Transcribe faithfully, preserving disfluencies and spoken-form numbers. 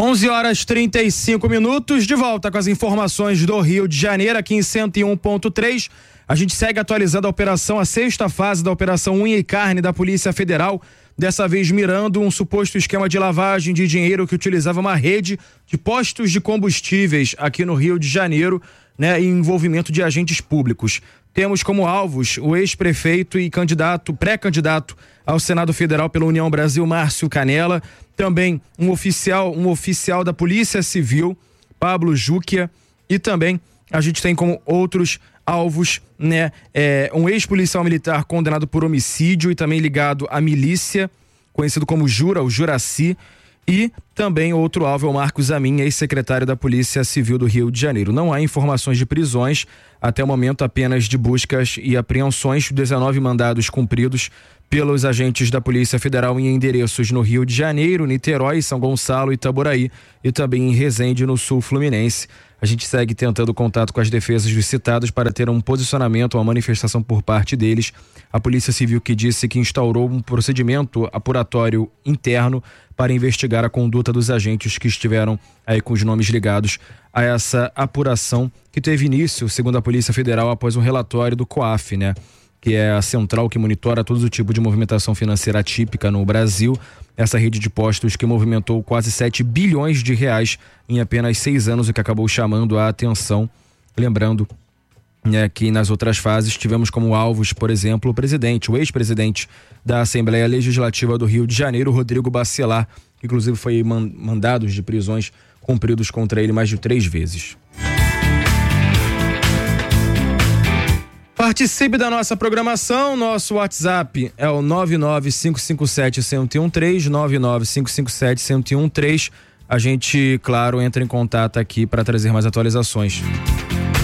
onze horas e trinta e cinco minutos, de volta com as informações do Rio de Janeiro, aqui em cento e um ponto três. A gente segue atualizando a operação, a sexta fase da operação Unha e Carne da Polícia Federal, dessa vez mirando um suposto esquema de lavagem de dinheiro que utilizava uma rede de postos de combustíveis aqui no Rio de Janeiro, né, em envolvimento de agentes públicos. Temos como alvos o ex-prefeito e candidato, pré-candidato ao Senado Federal pela União Brasil, Márcio Canella, também um oficial, um oficial da Polícia Civil, Pablo Juquia, e também a gente tem como outros alvos, né, é, um ex-policial militar condenado por homicídio e também ligado à milícia, conhecido como Jura, o Juraci, e também outro alvo é o Marcos Amin, ex-secretário da Polícia Civil do Rio de Janeiro. Não há informações de prisões, até o momento apenas de buscas e apreensões, dezenove mandados cumpridos pelos agentes da Polícia Federal em endereços no Rio de Janeiro, Niterói, São Gonçalo, Itaboraí e também em Resende, no sul fluminense. A gente segue tentando contato com as defesas dos citados para ter um posicionamento, uma manifestação por parte deles. A Polícia Civil que disse que instaurou um procedimento apuratório interno para investigar a conduta dos agentes que estiveram aí com os nomes ligados a essa apuração que teve início, segundo a Polícia Federal, após um relatório do COAF, né? Que é a central que monitora todo o tipo de movimentação financeira atípica no Brasil. Essa rede de postos que movimentou quase sete bilhões de reais em apenas seis anos, o que acabou chamando a atenção. Lembrando, né, que nas outras fases tivemos como alvos, por exemplo, o presidente, o ex-presidente da Assembleia Legislativa do Rio de Janeiro, Rodrigo Bacelar, que inclusive foi mandados de prisões cumpridos contra ele mais de três vezes. Participe da nossa programação, nosso WhatsApp é o nove nove cinco cinco sete, um zero um três, nove nove cinco cinco sete, um zero um três. A gente, claro, entra em contato aqui para trazer mais atualizações.